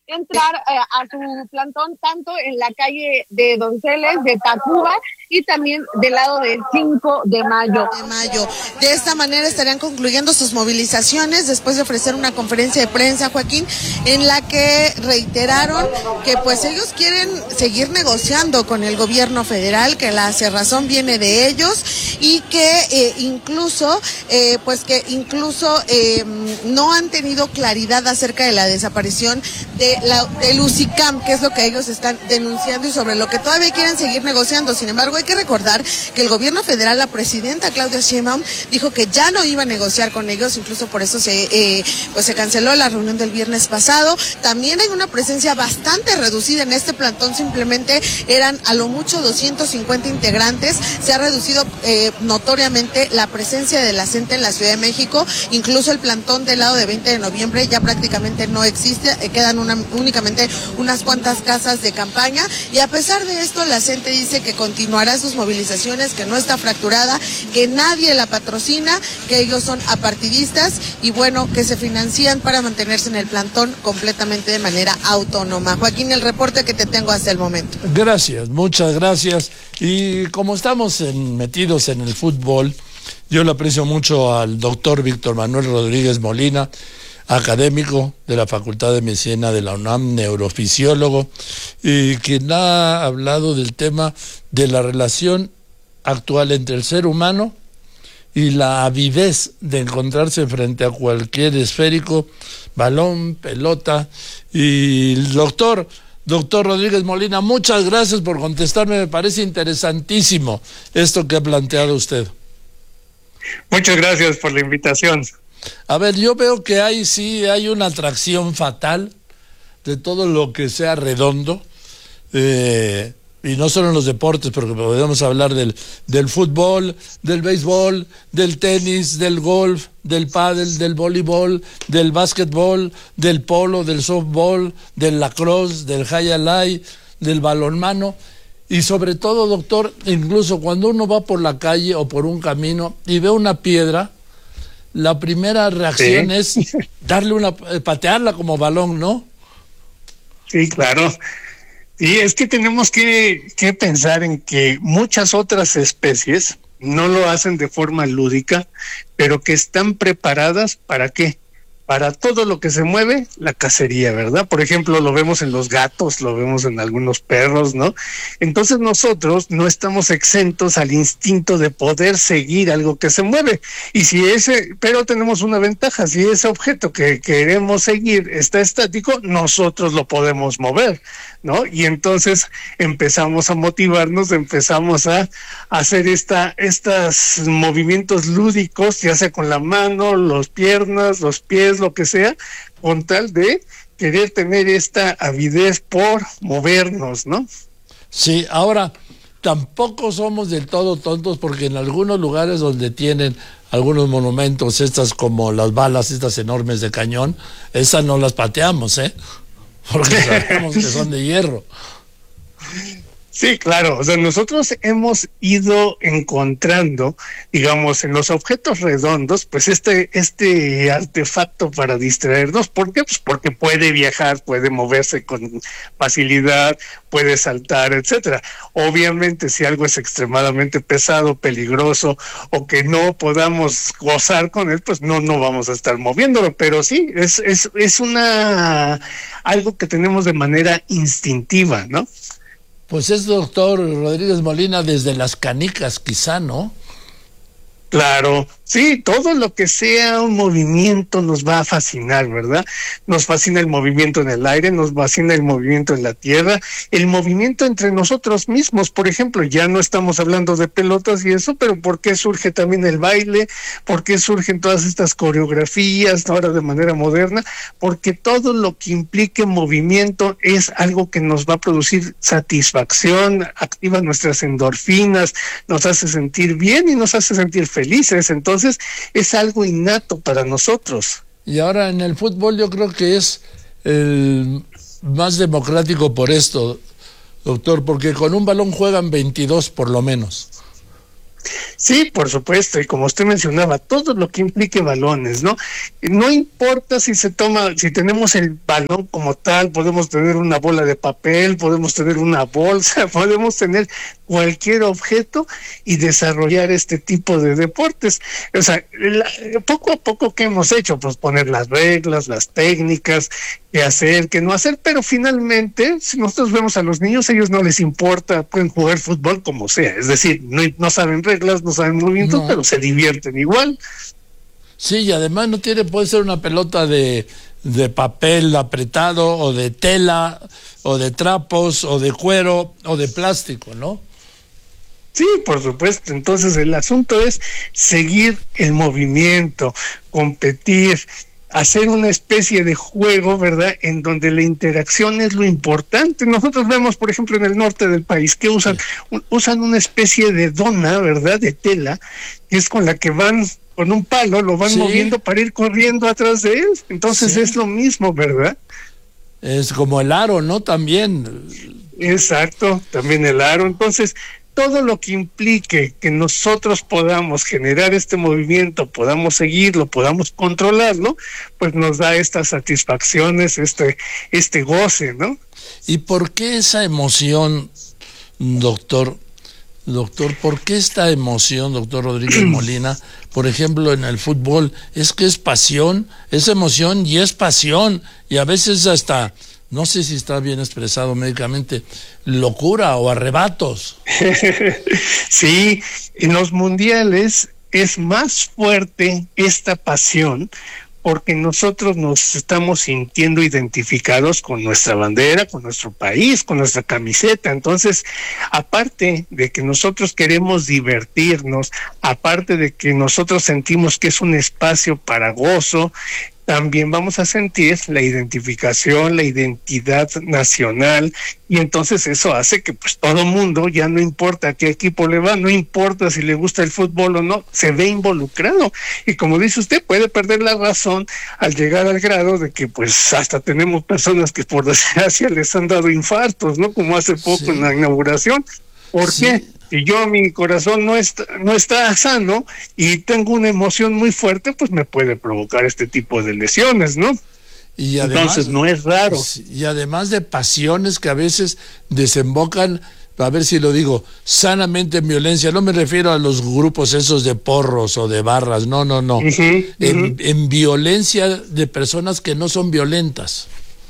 entrar a su plantón tanto en la calle de Donceles, de Tacuba y también del lado del 5 de mayo. De esta manera estarían concluyendo sus movilizaciones después de ofrecer una conferencia de prensa, Joaquín, en la que reiteraron que pues ellos quieren seguir negociando con el gobierno federal, que la cerrazón viene de ellos y que incluso no han tenido claridad acerca de la desaparición del UCICAM, que es lo que ellos están denunciando y sobre lo que todavía quieren seguir negociando. Sin embargo, hay que recordar que el gobierno federal, la presidenta Claudia Sheinbaum, dijo que ya no iba a negociar con ellos, incluso por eso se canceló la reunión del viernes pasado. También hay una presencia bastante reducida en este plantón, simplemente eran a lo mucho 250 integrantes. Se ha reducido notoriamente la presencia de la CENTE en la Ciudad de México, incluso el plantón del lado de 20 de noviembre ya prácticamente no existe, quedan únicamente unas cuantas casas de campaña, y a pesar de esto la CENTE dice que continuará sus movilizaciones, que no está fracturada, que nadie la patrocina, que ellos son apartidistas y bueno, que se financian para mantenerse en el plantón completamente de manera autónoma. Joaquín, el reporte que te tengo hasta el momento. Gracias, muchas gracias. Y como estamos metidos en el fútbol, yo le aprecio mucho al doctor Víctor Manuel Rodríguez Molina, académico de la Facultad de Medicina de la UNAM, neurofisiólogo, y quien ha hablado del tema de la relación actual entre el ser humano y la avidez de encontrarse frente a cualquier esférico, balón, pelota. Y el doctor Rodríguez Molina, muchas gracias por contestarme, me parece interesantísimo esto que ha planteado usted. Muchas gracias por la invitación. A ver, yo veo que hay una atracción fatal de todo lo que sea redondo, y no solo en los deportes, porque podemos hablar del fútbol, del béisbol, del tenis, del golf, del pádel, del voleibol, del básquetbol, del polo, del softball, del lacrosse, del high alay, del balonmano. Y sobre todo, doctor, incluso cuando uno va por la calle o por un camino y ve una piedra, la primera reacción es patearla como balón, ¿no? Sí, claro. Y es que tenemos que pensar en que muchas otras especies no lo hacen de forma lúdica, pero que están preparadas ¿para qué? Para todo lo que se mueve, la cacería, ¿verdad? Por ejemplo, lo vemos en los gatos, lo vemos en algunos perros, ¿no? Entonces nosotros no estamos exentos al instinto de poder seguir algo que se mueve. Pero tenemos una ventaja, si ese objeto que queremos seguir está estático, nosotros lo podemos mover, ¿no? Y entonces empezamos a motivarnos, empezamos a hacer estos movimientos lúdicos, ya sea con la mano, las piernas, los pies, lo que sea, con tal de querer tener esta avidez por movernos, ¿no? Sí, ahora, tampoco somos del todo tontos, porque en algunos lugares donde tienen algunos monumentos, estas como las balas, estas enormes de cañón, esas no las pateamos, porque sabemos que son de hierro. Sí, claro, o sea, nosotros hemos ido encontrando, digamos, en los objetos redondos, pues este artefacto para distraernos. ¿Por qué? Pues porque puede viajar, puede moverse con facilidad, puede saltar, etcétera. Obviamente, si algo es extremadamente pesado, peligroso, o que no podamos gozar con él, pues no vamos a estar moviéndolo, pero sí, es algo que tenemos de manera instintiva, ¿no? Pues es doctor Rodríguez Molina desde las canicas, quizá, ¿no? Claro, sí, todo lo que sea un movimiento nos va a fascinar, ¿verdad? Nos fascina el movimiento en el aire, nos fascina el movimiento en la tierra, el movimiento entre nosotros mismos. Por ejemplo, ya no estamos hablando de pelotas y eso, pero ¿por qué surge también el baile? ¿Por qué surgen todas estas coreografías ahora de manera moderna? Porque todo lo que implique movimiento es algo que nos va a producir satisfacción, activa nuestras endorfinas, nos hace sentir bien y nos hace sentir felices. Entonces es algo innato para nosotros. Y ahora en el fútbol yo creo que es el más democrático por esto, doctor, porque con un balón juegan 22 por lo menos. Sí, por supuesto, y como usted mencionaba, todo lo que implique balones, ¿no? No importa si si tenemos el balón como tal, podemos tener una bola de papel, podemos tener una bolsa, podemos tener cualquier objeto y desarrollar este tipo de deportes. O sea, poco a poco, ¿qué hemos hecho? Pues poner las reglas, las técnicas, qué hacer, qué no hacer, pero finalmente, si nosotros vemos a los niños, a ellos no les importa, pueden jugar fútbol como sea, es decir, no saben reglas, no saben movimientos, pero se divierten igual. Sí, y además puede ser una pelota de papel apretado, o de tela, o de trapos, o de cuero, o de plástico, ¿no? Sí, por supuesto. Entonces el asunto es seguir el movimiento, competir, hacer una especie de juego, ¿verdad?, en donde la interacción es lo importante. Nosotros vemos, por ejemplo, en el norte del país que usan una especie de dona, ¿verdad?, de tela, que es con la que van con un palo, lo van moviendo para ir corriendo atrás de él. Entonces es lo mismo, ¿verdad? Es como el aro, ¿no? También. Exacto, también el aro. Entonces, todo lo que implique que nosotros podamos generar este movimiento, podamos seguirlo, podamos controlarlo, pues nos da estas satisfacciones, este goce, ¿no? ¿Y por qué esa emoción, doctor? Doctor, ¿por qué esta emoción, doctor Rodríguez Molina, por ejemplo, en el fútbol? Es que es pasión, es emoción y es pasión, y a veces hasta, no sé si está bien expresado médicamente, locura o arrebatos. Sí, en los mundiales es más fuerte esta pasión porque nosotros nos estamos sintiendo identificados con nuestra bandera, con nuestro país, con nuestra camiseta. Entonces, aparte de que nosotros queremos divertirnos, aparte de que nosotros sentimos que es un espacio para gozo, también vamos a sentir la identificación, la identidad nacional, y entonces eso hace que pues todo mundo, ya no importa a qué equipo le va, no importa si le gusta el fútbol o no, se ve involucrado. Y como dice usted, puede perder la razón al llegar al grado de que pues hasta tenemos personas que por desgracia les han dado infartos, ¿no? Como hace poco en la inauguración. ¿Por qué? Si yo, mi corazón no está sano y tengo una emoción muy fuerte, pues me puede provocar este tipo de lesiones, ¿no? Y además, entonces no es raro. Y además de pasiones que a veces desembocan, a ver si lo digo, sanamente en violencia. No me refiero a los grupos esos de porros o de barras, no. En violencia de personas que no son violentas.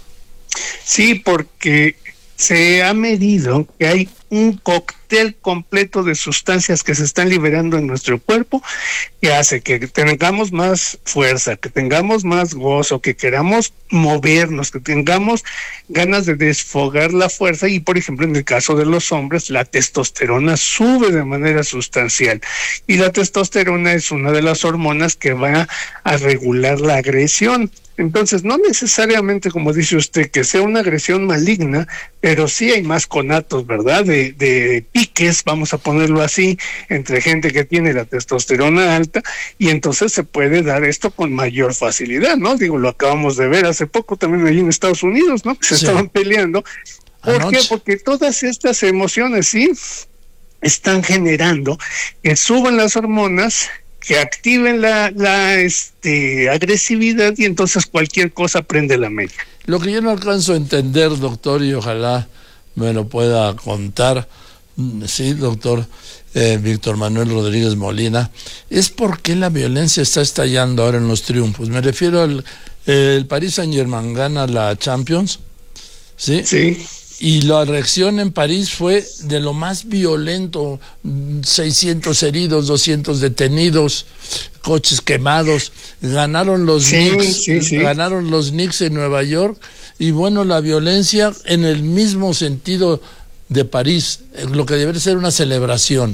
Sí, porque se ha medido que hay un cóctel completo de sustancias que se están liberando en nuestro cuerpo que hace que tengamos más fuerza, que tengamos más gozo, que queramos movernos, que tengamos ganas de desfogar la fuerza. Y por ejemplo, en el caso de los hombres, la testosterona sube de manera sustancial, y la testosterona es una de las hormonas que va a regular la agresión. Entonces, no necesariamente, como dice usted, que sea una agresión maligna, pero sí hay más conatos, ¿verdad?, de piques, vamos a ponerlo así, entre gente que tiene la testosterona alta, y entonces se puede dar esto con mayor facilidad, ¿no? Digo, lo acabamos de ver hace poco también allí en Estados Unidos, ¿no? Que se estaban peleando. ¿Por qué? Porque todas estas emociones, sí, están generando que suban las hormonas, que activen la agresividad, y entonces cualquier cosa prende la mecha. Lo que yo no alcanzo a entender, doctor, y ojalá me lo pueda contar, sí, doctor Víctor Manuel Rodríguez Molina, es por qué la violencia está estallando ahora en los triunfos. Me refiero al el Paris Saint-Germain gana la Champions, ¿sí? Sí. Y la reacción en París fue de lo más violento, 600 heridos, 200 detenidos, coches quemados. Ganaron los Knicks, ganaron los Knicks en Nueva York, y bueno, la violencia en el mismo sentido de París, lo que debe ser una celebración.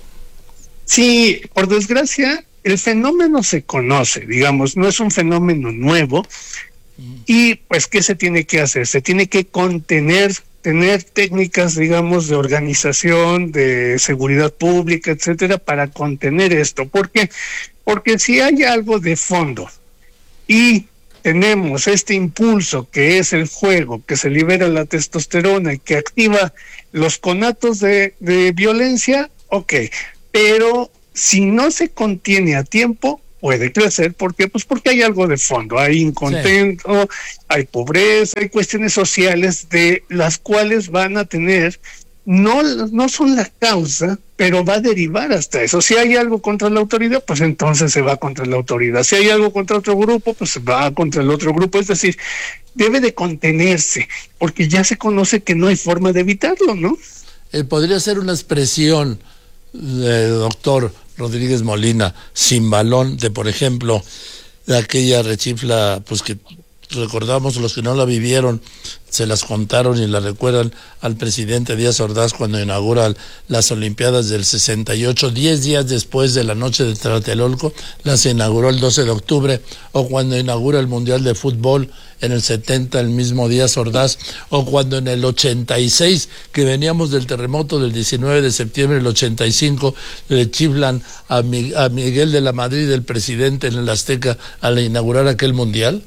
Sí, por desgracia, el fenómeno se conoce, digamos, no es un fenómeno nuevo. Y pues, ¿qué se tiene que hacer? Se tiene que contener, tener técnicas, digamos, de organización, de seguridad pública, etcétera, para contener esto. ¿Por qué? Porque si hay algo de fondo y tenemos este impulso que es el juego, que se libera la testosterona y que activa los conatos de violencia, ok. pero si no se contiene a tiempo, puede crecer. ¿Por qué? Pues porque hay algo de fondo, hay incontento, hay pobreza, hay cuestiones sociales de las cuales van a tener, no son la causa, pero va a derivar hasta eso. Si hay algo contra la autoridad, pues entonces se va contra la autoridad. Si hay algo contra otro grupo, pues se va contra el otro grupo. Es decir, debe de contenerse, porque ya se conoce que no hay forma de evitarlo, ¿no? Podría ser una expresión, doctor Rodríguez Molina, sin balón, de por ejemplo, de aquella rechifla, pues que recordamos, los que no la vivieron, se las contaron y la recuerdan al presidente Díaz Ordaz cuando inaugura las Olimpiadas del 68, 10 días después de la noche de Tlatelolco, las inauguró el 12 de octubre, o cuando inaugura el Mundial de Fútbol en el 70, el mismo Díaz Ordaz, o cuando en el 86, que veníamos del terremoto del 19 de septiembre del 85, le chiflan a Miguel de la Madrid, el presidente, en el Azteca, al inaugurar aquel Mundial.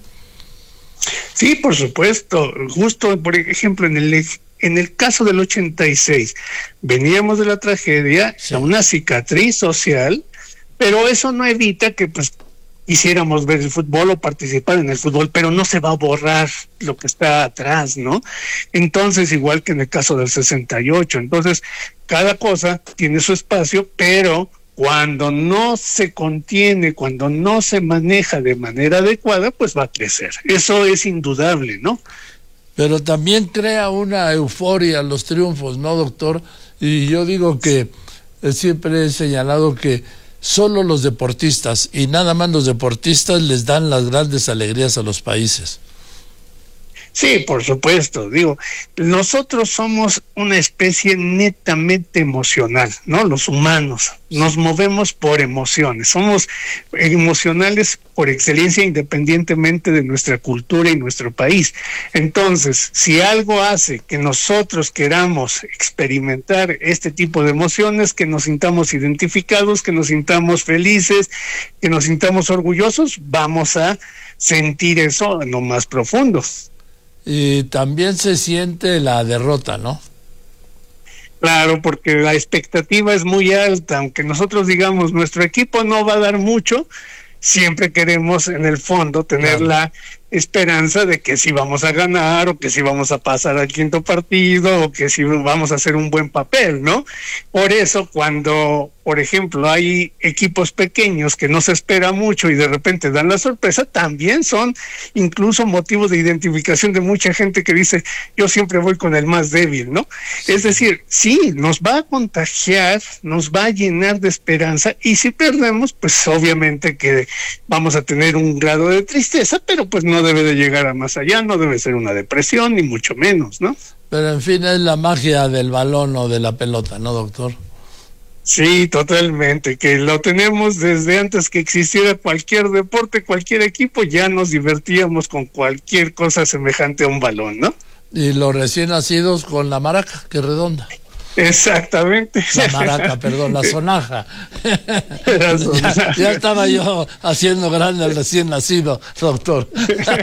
Sí, por supuesto. Justo, por ejemplo, en el caso del 86, veníamos de la tragedia, una cicatriz social, pero eso no evita que pues quisiéramos ver el fútbol o participar en el fútbol, pero no se va a borrar lo que está atrás, ¿no? Entonces, igual que en el caso del 68, entonces cada cosa tiene su espacio, pero cuando no se contiene, cuando no se maneja de manera adecuada, pues va a crecer. Eso es indudable, ¿no? Pero también crea una euforia los triunfos, ¿no, doctor? Y yo digo que siempre he señalado que solo los deportistas, y nada más los deportistas, les dan las grandes alegrías a los países. Sí, por supuesto. Digo, nosotros somos una especie netamente emocional, ¿no? Los humanos nos movemos por emociones, somos emocionales por excelencia, independientemente de nuestra cultura y nuestro país. Entonces, si algo hace que nosotros queramos experimentar este tipo de emociones, que nos sintamos identificados, que nos sintamos felices, que nos sintamos orgullosos, vamos a sentir eso en lo más profundo. Y también se siente la derrota, ¿no? Claro, porque la expectativa es muy alta, aunque nosotros digamos nuestro equipo no va a dar mucho, siempre queremos en el fondo tener la esperanza de que sí vamos a ganar, o que sí vamos a pasar al quinto partido, o que sí vamos a hacer un buen papel, ¿no? Por eso cuando, por ejemplo, hay equipos pequeños que no se espera mucho y de repente dan la sorpresa, también son incluso motivos de identificación de mucha gente que dice, yo siempre voy con el más débil, ¿no? Es decir, sí, nos va a contagiar, nos va a llenar de esperanza, y si perdemos, pues obviamente que vamos a tener un grado de tristeza, pero pues no debe de llegar a más allá, no debe ser una depresión, ni mucho menos, ¿no? Pero en fin, es la magia del balón o de la pelota, ¿no, doctor? Sí, totalmente, que lo tenemos desde antes que existiera cualquier deporte, cualquier equipo, ya nos divertíamos con cualquier cosa semejante a un balón, ¿no? Y los recién nacidos con la maraca, que redonda. Exactamente. La maraca, perdón, la sonaja. Ya estaba yo haciendo grande al recién nacido, doctor.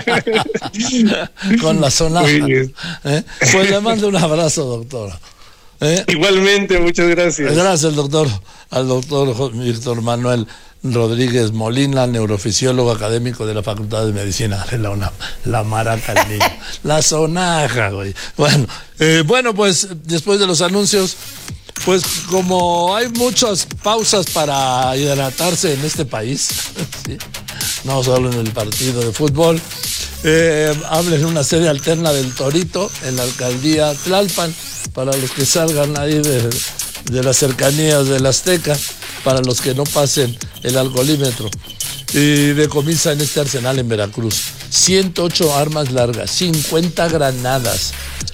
Con la sonaja. Pues le mando un abrazo, doctor. Igualmente, muchas gracias. Gracias, doctor. Al doctor Víctor Manuel Rodríguez Molina, neurofisiólogo académico de la Facultad de Medicina de la UNAM. La maraca del niño. La sonaja, güey. Bueno, pues después de los anuncios, pues como hay muchas pausas para hidratarse en este país, ¿sí? No solo en el partido de fútbol, hablen una sede alterna del Torito en la alcaldía Tlalpan, para los que salgan ahí de las cercanías del Azteca, para los que no pasen el alcoholímetro. Y decomisa en este arsenal en Veracruz 108 armas largas, 50 granadas,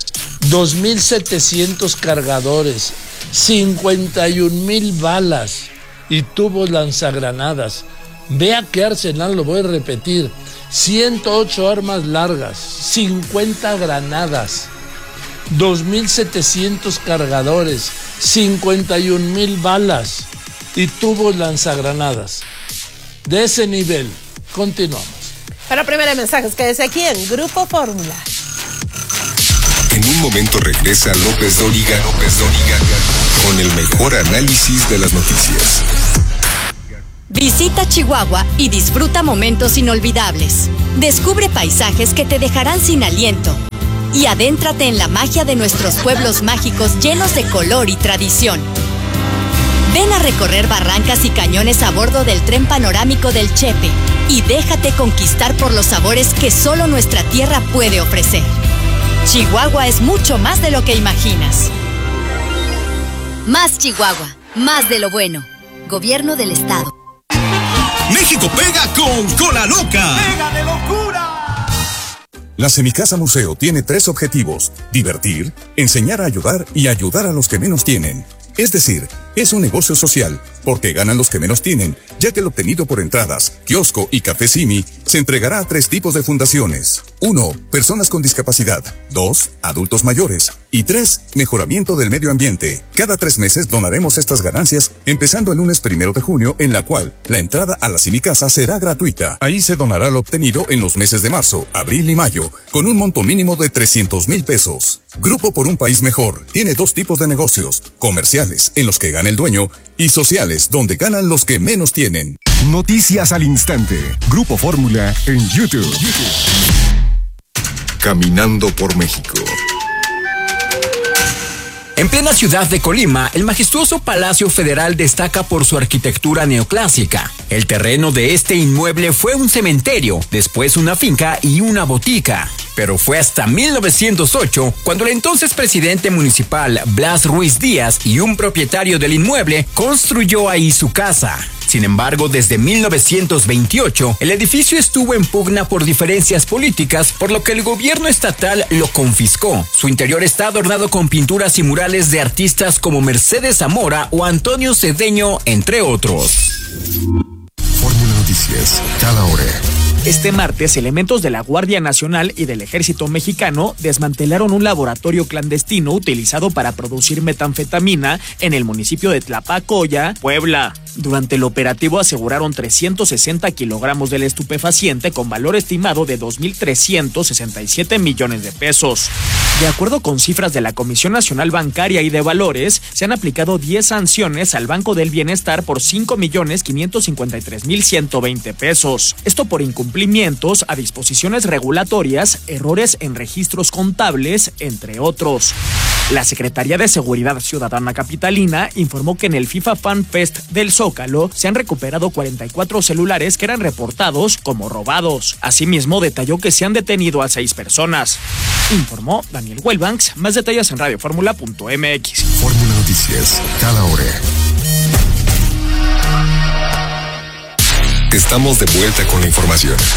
2,700 cargadores, 51,000 balas y tubos lanzagranadas. Vea qué arsenal, lo voy a repetir: 108 armas largas, 50 granadas, 2,700 cargadores, 51,000 balas y tubos lanzagranadas. De ese nivel, continuamos. Para primera mensajes, quédese aquí en Grupo Fórmula. En un momento regresa López Dóriga con el mejor análisis de las noticias. Visita Chihuahua y disfruta momentos inolvidables. Descubre paisajes que te dejarán sin aliento. Y adéntrate en la magia de nuestros pueblos mágicos llenos de color y tradición. Ven a recorrer barrancas y cañones a bordo del tren panorámico del Chepe y déjate conquistar por los sabores que solo nuestra tierra puede ofrecer. Chihuahua es mucho más de lo que imaginas. Más Chihuahua, más de lo bueno. Gobierno del Estado. México pega con Cola Loca. ¡Pega de locura! La Semicasa Museo tiene 3 objetivos: divertir, enseñar a ayudar y ayudar a los que menos tienen. Es decir, es un negocio social, porque ganan los que menos tienen, ya que el obtenido por entradas, kiosco y café Simi se entregará a 3 tipos de fundaciones. 1. Personas con discapacidad. 2. Adultos mayores. Y 3. Mejoramiento del medio ambiente. Cada 3 meses donaremos estas ganancias, empezando el lunes 1 de junio, en la cual la entrada a la Semicasa será gratuita. Ahí se donará lo obtenido en los meses de marzo, abril y mayo, con un monto mínimo de 300,000 pesos. Grupo por un País Mejor tiene 2 tipos de negocios: comerciales, en los que gana el dueño, y sociales, donde ganan los que menos tienen. Noticias al instante. Grupo Fórmula en YouTube. Caminando por México. En plena ciudad de Colima, el majestuoso Palacio Federal destaca por su arquitectura neoclásica. El terreno de este inmueble fue un cementerio, después una finca y una botica. Pero fue hasta 1908 cuando el entonces presidente municipal Blas Ruiz Díaz y un propietario del inmueble construyó ahí su casa. Sin embargo, desde 1928, el edificio estuvo en pugna por diferencias políticas, por lo que el gobierno estatal lo confiscó. Su interior está adornado con pinturas y murales de artistas como Mercedes Zamora o Antonio Cedeño, entre otros. Fórmula Noticias, cada hora. Este martes, elementos de la Guardia Nacional y del Ejército Mexicano desmantelaron un laboratorio clandestino utilizado para producir metanfetamina en el municipio de Tlapacoya, Puebla. Durante el operativo aseguraron 360 kilogramos del estupefaciente con valor estimado de 2.367 millones de pesos. De acuerdo con cifras de la Comisión Nacional Bancaria y de Valores, se han aplicado 10 sanciones al Banco del Bienestar por 5.553.120 pesos. Esto por incumplimientos a disposiciones regulatorias, errores en registros contables, entre otros. La Secretaría de Seguridad Ciudadana Capitalina informó que en el FIFA Fan Fest del Zócalo se han recuperado 44 celulares que eran reportados como robados. Asimismo, detalló que se han detenido a 6 personas. Informó Daniel Huelbanks. Más detalles en radioformula.mx. Fórmula Noticias, cada hora. Estamos de vuelta con la información.